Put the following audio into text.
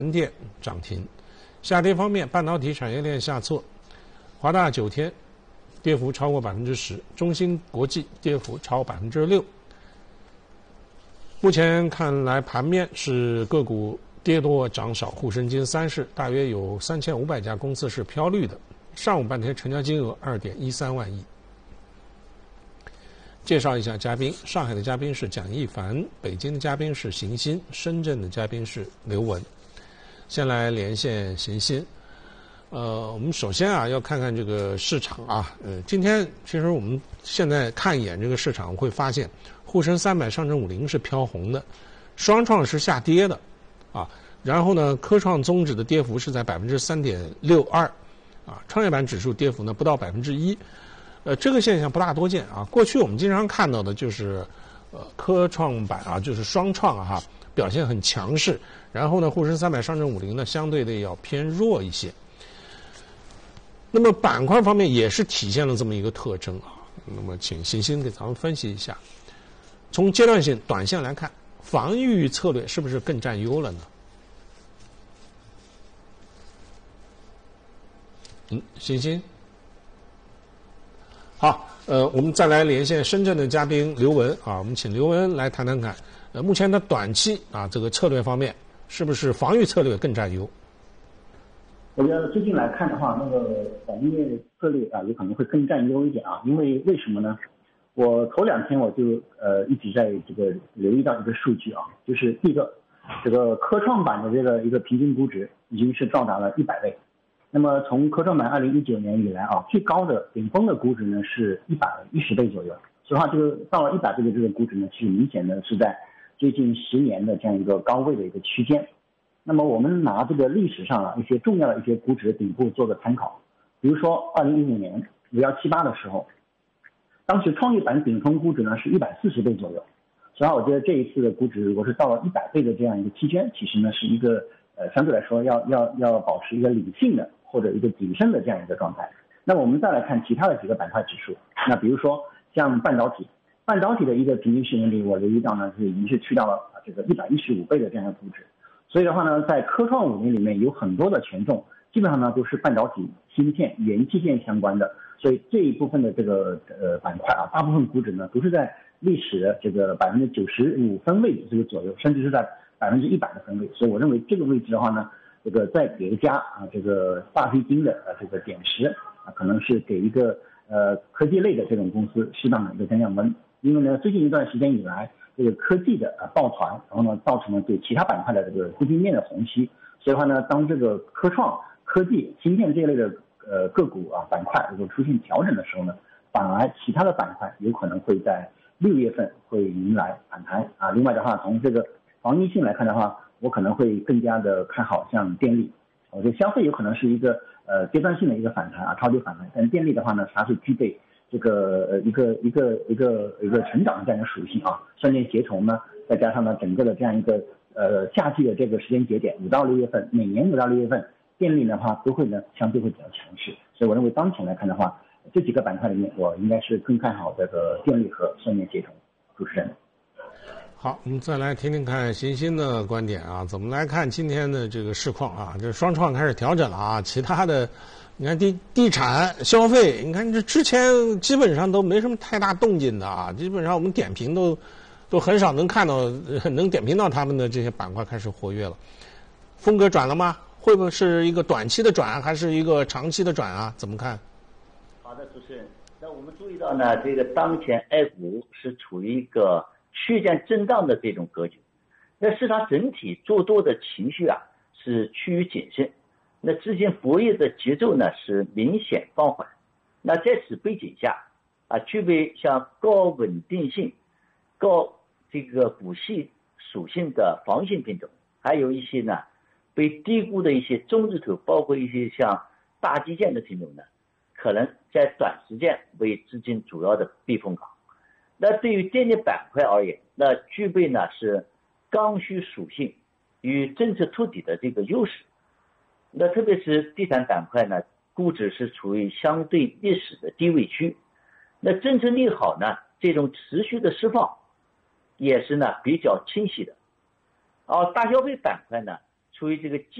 电涨停。下跌方面，半导体产业链下挫，华大9天跌幅超过10%，中芯国际跌幅超6%。目前看来，盘面是个股跌多涨少，沪深金30大约有3500家公司是飘绿的。上午半天成交金额2.13万亿。介绍一下嘉宾，上海的嘉宾是蒋一凡，北京的嘉宾是邢鑫，深圳的嘉宾是刘文。先来连线邢鑫。我们首先要看看这个市场啊。今天其实我们现在看一眼这个市场，会发现沪深300、上证50是飘红的，双创是下跌的啊。然后呢，科创综指的跌幅是在3.62%啊，创业板指数跌幅呢不到1%。这个现象不大多见啊。过去我们经常看到的就是科创板啊，就是双创哈，表现很强势。然后呢，沪深300、上证50呢相对的要偏弱一些。那么板块方面也是体现了这么一个特征啊。那么请邢鑫给咱们分析一下，从阶段性短线来看，防御策略是不是更占优了呢？邢鑫。好，我们再来连线深圳的嘉宾刘文啊，我们请刘文来谈谈看，目前的短期啊这个策略方面，是不是防御策略更占优？ 我觉得最近来看的话，那个防御策略啊，有可能会更占优一点啊，因为为什么呢？我头2天我就一直在这个留意到一个数据啊，就是第一个，这个科创板的这个一个平均估值已经是到达了100倍。那么从科创板2019年以来啊，最高的顶峰的估值呢是110倍左右。所以话，这个到了100倍的这个估值呢，是明显的是在接近10年的这样一个高位的一个区间。那么我们拿这个历史上啊一些重要的一些估值的顶部做个参考，比如说2015年5178的时候，当时创业板顶峰估值呢是140倍左右。所以话，我觉得这一次的估值如果是到了100倍的这样一个期间，其实呢是一个相对来说要保持一个理性的或者一个谨慎的这样一个状态。那我们再来看其他的几个板块指数，那比如说像半导体的一个平均市盈率，我留意到呢是已经是去到了这个115倍的这样的估值。所以的话呢，在科创50里面有很多的权重，基本上呢都是半导体、芯片、元器件相关的，所以这一部分的这个板块啊，大部分估值呢都是在历史的这个95分位这个左右，甚至是在100%的分位。所以我认为这个位置的话呢，这个再叠加啊这个大黑金的这个点石啊，可能是给一个科技类的这种公司适当的一个降温。因为呢，最近一段时间以来，这个科技的抱团，然后呢造成了对其他板块的这个资金面的虹吸。所以的话呢，当这个科创、科技、芯片这一类的个股啊板块如果出现调整的时候呢，反而其他的板块有可能会在6月份会迎来反弹啊。另外的话，从这个防御性来看的话，我可能会更加的看好像电力。我觉得消费有可能是一个阶段性的一个反弹啊，超跌反弹，但电力的话呢，它是具备这个一个成长的这样一个属性啊。双电协同呢，再加上呢整个的这样一个夏季的这个时间节点，5到6月份，每年5到6月份，电力的话都会呢相对会比较强势。所以我认为当前来看的话，这几个板块里面，我应该是更看好这个电力和双电协同。主持人。 好，我们再来听听看邢鑫的观点啊，怎么来看今天的这个市况啊？这双创开始调整了啊，其他的，你看地产、消费，你看这之前基本上都没什么太大动静的啊，基本上我们点评都很少能看到，能点评到他们的这些板块开始活跃了。风格转了吗？会不会是一个短期的转，还是一个长期的转啊？怎么看？ 好的，主持人，那我们注意到呢，这个当前 A 股是处于一个区间震荡的这种格局，那市场整体做多的情绪啊是趋于谨慎，那资金博弈的节奏呢是明显放缓。那在此背景下啊，具备像高稳定性、高这个股息属性的防御性品种，还有一些呢被低估的一些中字头，包括一些像大基建的品种呢，可能在短时间为资金主要的避风港。那对于电力板块而言，那具备呢是刚需属性与政策托底的这个优势。那特别是地产板块呢，估值是处于相对历史的低位区。那政策利好呢，这种持续的释放也是呢比较清晰的。而大消费板块呢， 处于这个